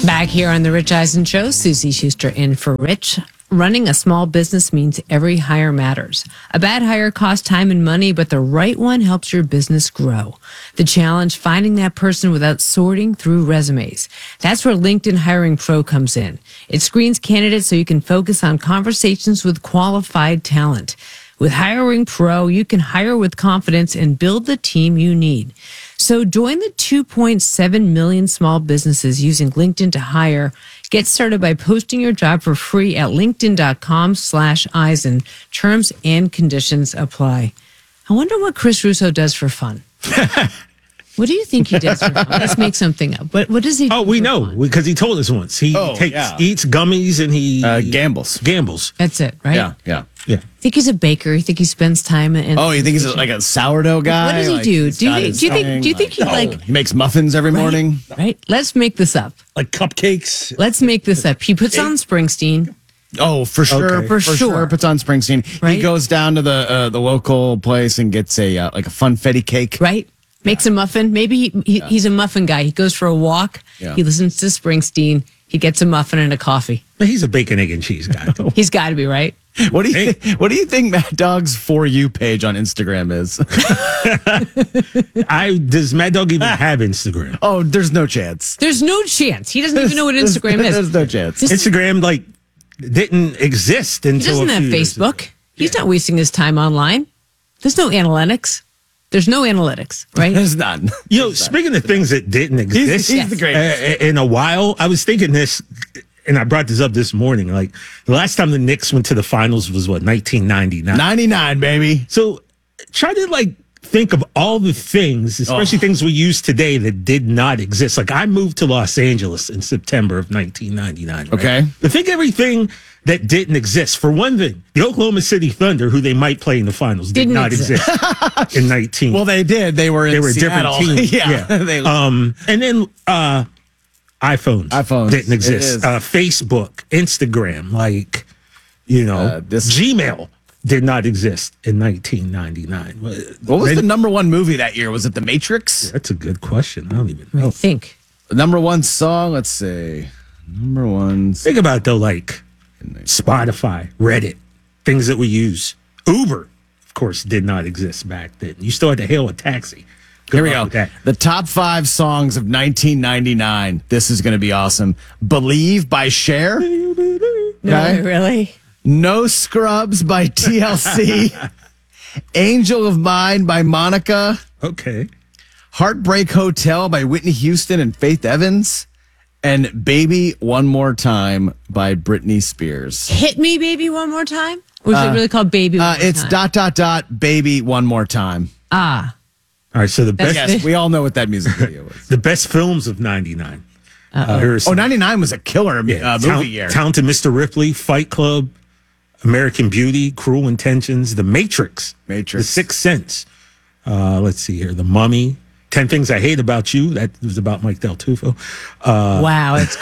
Back here on the Rich Eisen Show, Susie Schuster in for Rich. Running a small business means every hire matters. A bad hire costs time and money, but the right one helps your business grow. The challenge, finding that person without sorting through resumes. That's where LinkedIn Hiring Pro comes in. It screens candidates so you can focus on conversations with qualified talent. With Hiring Pro, you can hire with confidence and build the team you need. So join the 2.7 million small businesses using LinkedIn to hire. Get started by posting your job for free at linkedin.com/Eisen. Terms and conditions apply. I wonder what Chris Russo does for fun. What do you think he does for fun? Let's make something up. What does he do? Oh, we for know fun? because he told us once. He eats gummies and he gambles. Gambles. That's it, right? Yeah. Think he's a baker? You think he spends time in? Oh, you think he's like a sourdough guy? What does he do? Do you think he he makes muffins every morning? Right? Let's make this up. Like cupcakes. Let's make this up. He puts on Springsteen. Oh, for sure, Okay. For sure. Puts on Springsteen. Right? He goes down to the local place and gets a like a funfetti cake. Right? Makes a muffin. Maybe he's a muffin guy. He goes for a walk. Yeah. He listens to Springsteen. He gets a muffin and a coffee. He's a bacon, egg, and cheese guy. He's got to be, right? What do you think Mad Dog's For You page on Instagram is? Does Mad Dog even have Instagram? Oh, there's no chance. There's no chance. He doesn't even know what Instagram is. There's no chance. Instagram didn't exist He until doesn't a have few years ago. Facebook. He's not wasting his time online. There's no analytics. There's no analytics, right? There's none. Speaking of things that didn't exist, He's the greatest. in a while, I was thinking this, and I brought this up this morning. Like the last time the Knicks went to the finals was 1999. 99, baby. So try to think of all the things, especially things we use today that did not exist. Like I moved to Los Angeles in September of 1999. Right? Okay. But think everything that didn't exist. For one thing, the Oklahoma City Thunder, who they might play in the finals, did not exist in 19. Well, they did. They were in Seattle. Different teams. yeah. And then iPhones didn't exist. Facebook, Instagram, Gmail did not exist in 1999. What was the number one movie that year? Was it The Matrix? That's a good question. I don't even know. I think. The number one song, let's see. Number one. Think about it, though, Spotify, Reddit, things that we use. Uber, of course, did not exist back then. You still had to hail a taxi. Here we go. The top 5 songs of 1999. This is going to be awesome. Believe by Cher. No, really? No Scrubs by TLC. Angel of Mine by Monica. Okay. Heartbreak Hotel by Whitney Houston and Faith Evans. And Baby One More Time by Britney Spears. Hit Me, Baby, One More Time? Or is it really called Baby One More It's Time? Baby One More Time. Ah. All right, so the best Yes, we all know what that music video was. the best films of 99. 99 was a killer movie year. Talented Mr. Ripley, Fight Club, American Beauty, Cruel Intentions, The Matrix. The Sixth Sense. Let's see here. The Mummy. 10 Things I Hate About You. That was about Mike Del Tufo. Wow. It's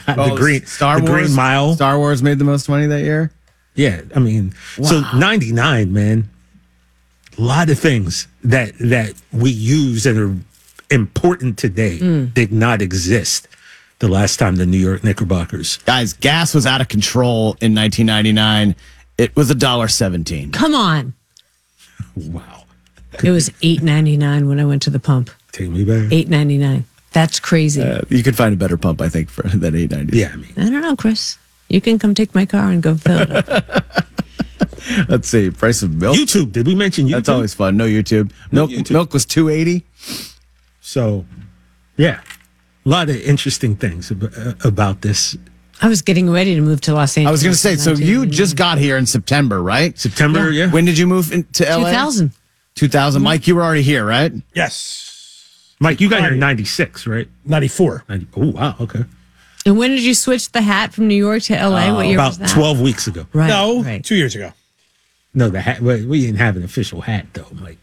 Green Mile. Star Wars made the most money that year? Yeah. I mean, so 99, man. A lot of things that we use and are important today did not exist the last time the New York Knickerbockers. Guys, gas was out of control in 1999. It was $1.17. Come on. Wow. It was $8.99 when I went to the pump. Take me back. $8.99. That's crazy. You could find a better pump, I think, than $8.99. Yeah, I mean. I don't know, Chris. You can come take my car and go fill it up. Let's see. Price of milk. YouTube. Did we mention YouTube? That's always fun. No YouTube. Milk was $2.80. So, yeah. A lot of interesting things about this. I was getting ready to move to Los Angeles. I was going to say, so you just got here in September, right? September, yeah. When did you move to LA? 2000. 2000. Mike, you were already here, right? Yes. Mike, you got here in 96, right? 94. Oh, wow. Okay. And when did you switch the hat from New York to LA? What year About was that? 12 weeks ago. Right. No, right. 2 years ago. No, the hat. We didn't have an official hat, though, Mike.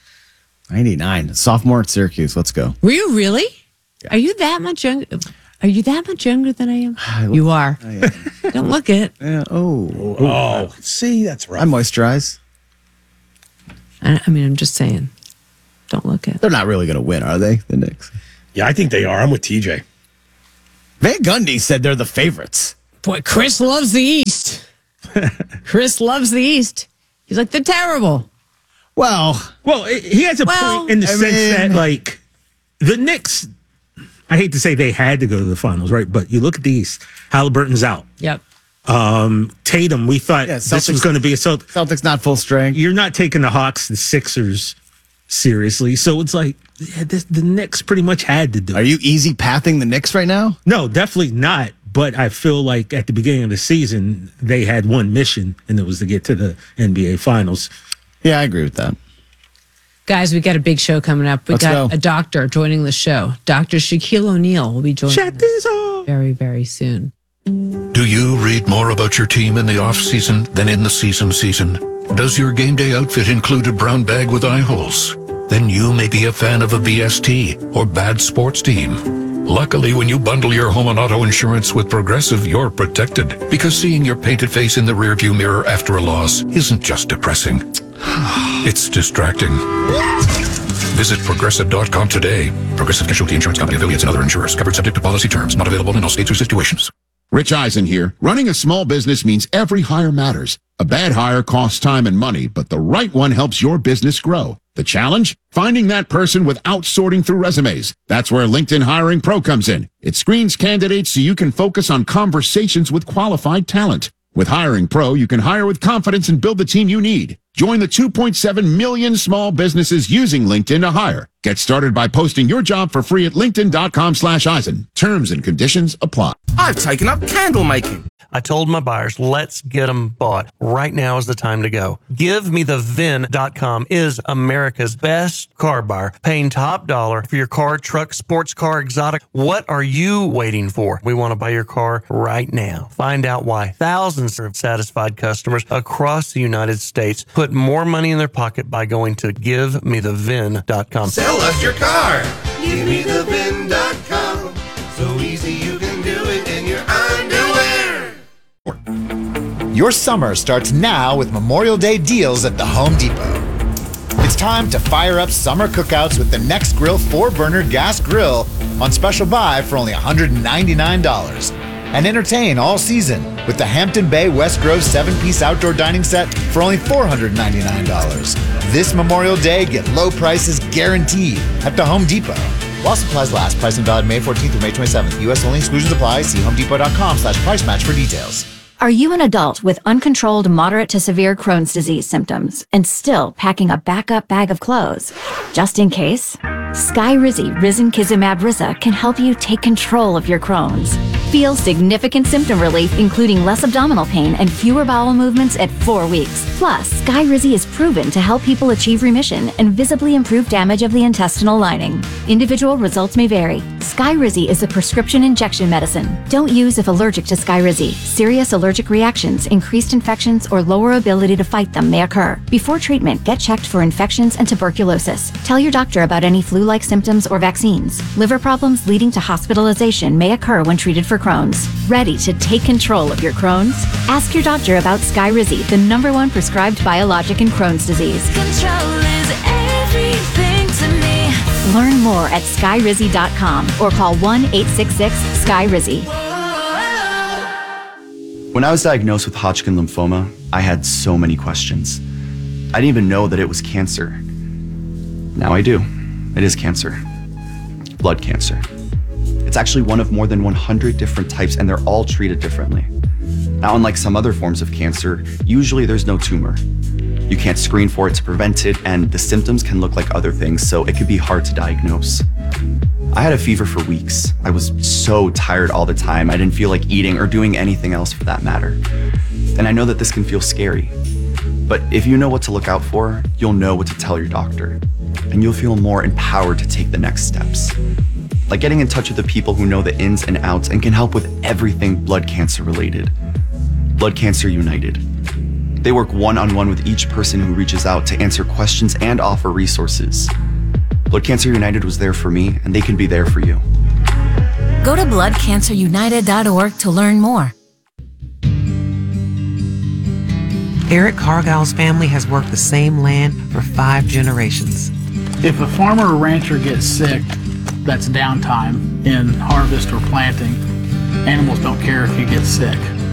99. Sophomore at Syracuse. Let's go. Were you really? Yeah. Are you that much younger? Are you that much younger than I am? You are. Don't look it. Yeah. Oh, see, that's right. I moisturize. I mean, I'm just saying. Don't look it. They're not really going to win, are they? The Knicks. Yeah, I think they are. I'm with TJ. Van Gundy said they're the favorites. Boy, Chris loves the East. Chris loves the East. He's like, they're terrible. Well, he has a point in the sense that, like, the Knicks, I hate to say they had to go to the finals, right? But you look at the East, Halliburton's out. Yep. Tatum, we thought this was going to be a Celtics not full strength. You're not taking the Hawks, the Sixers seriously. So it's like, the Knicks pretty much had to do it. Are you easy pathing the Knicks right now? No, definitely not. But I feel like at the beginning of the season, they had one mission, and it was to get to the NBA Finals. Yeah, I agree with that. Guys, we got a big show coming up. Let's go. A doctor joining the show. Dr. Shaquille O'Neal will be joining us very, very soon. Do you read more about your team in the off-season than in the season? Does your game day outfit include a brown bag with eye holes? Then you may be a fan of a BST or bad sports team. Luckily, when you bundle your home and auto insurance with Progressive, you're protected. Because seeing your painted face in the rearview mirror after a loss isn't just depressing. It's distracting. Visit Progressive.com today. Progressive Casualty Insurance Company, affiliates, and other insurers. Covered subject to policy terms. Not available in all states or situations. Rich Eisen here. Running a small business means every hire matters. A bad hire costs time and money, but the right one helps your business grow. The challenge? Finding that person without sorting through resumes. That's where LinkedIn Hiring Pro comes in. It screens candidates so you can focus on conversations with qualified talent. With Hiring Pro, you can hire with confidence and build the team you need. Join the 2.7 million small businesses using LinkedIn to hire. Get started by posting your job for free at linkedin.com/Eisen. Terms and conditions apply. I've taken up candle making. I told my buyers, let's get them bought. Right now is the time to go. GiveMeTheVin.com is America's best car buyer, paying top dollar for your car, truck, sports car, exotic. What are you waiting for? We want to buy your car right now. Find out why thousands of satisfied customers across the United States put more money in their pocket by going to GiveMeTheVin.com. Sell us your car. GiveMeTheVin.com. So easy you can do it in your underwear. Your summer starts now with Memorial Day deals at the Home Depot. It's time to fire up summer cookouts with the Nextgrill 4-burner gas grill on special buy for only $199. And entertain all season with the Hampton Bay West Grove 7-piece outdoor dining set for only $499. This Memorial Day, get low prices guaranteed at the Home Depot. While supplies last, price and valid May 14th through May 27th. U.S. only, exclusions apply. See homedepot.com/price match for details. Are you an adult with uncontrolled moderate to severe Crohn's disease symptoms and still packing a backup bag of clothes? Just in case, Skyrizi Risankizumab Riza can help you take control of your Crohn's. Feel significant symptom relief, including less abdominal pain and fewer bowel movements at 4 weeks. Plus, Skyrizi is proven to help people achieve remission and visibly improve damage of the intestinal lining. Individual results may vary. Skyrizi is a prescription injection medicine. Don't use if allergic to Skyrizi. Serious allergic reactions, increased infections, or lower ability to fight them may occur. Before treatment, get checked for infections and tuberculosis. Tell your doctor about any flu-like symptoms or vaccines. Liver problems leading to hospitalization may occur when treated for Crohn's. Ready to take control of your Crohn's? Ask your doctor about Skyrizi, the #1 prescribed biologic in Crohn's disease. Control is everything to me. Learn more at skyrizi.com or call 1-866-SKYRIZI. When I was diagnosed with Hodgkin lymphoma, I had so many questions. I didn't even know that it was cancer. Now I do. It is cancer. Blood cancer. It's actually one of more than 100 different types, and they're all treated differently. Now, unlike some other forms of cancer, usually there's no tumor. You can't screen for it to prevent it, and the symptoms can look like other things, so it could be hard to diagnose. I had a fever for weeks. I was so tired all the time. I didn't feel like eating or doing anything else for that matter. And I know that this can feel scary. But if you know what to look out for, you'll know what to tell your doctor. And you'll feel more empowered to take the next steps. Like getting in touch with the people who know the ins and outs and can help with everything blood cancer related. Blood Cancer United. They work one-on-one with each person who reaches out to answer questions and offer resources. Blood Cancer United was there for me, and they can be there for you. Go to bloodcancerunited.org to learn more. Eric Cargill's family has worked the same land for 5 generations. If a farmer or rancher gets sick, that's downtime in harvest or planting. Animals don't care if you get sick.